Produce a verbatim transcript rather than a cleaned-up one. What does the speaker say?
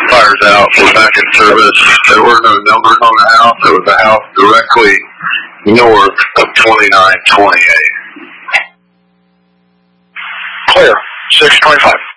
Fire's out. We're back in service. There were no numbers on the house. It was a house directly north of twenty-nine twenty-eight. Clear. six twenty-five.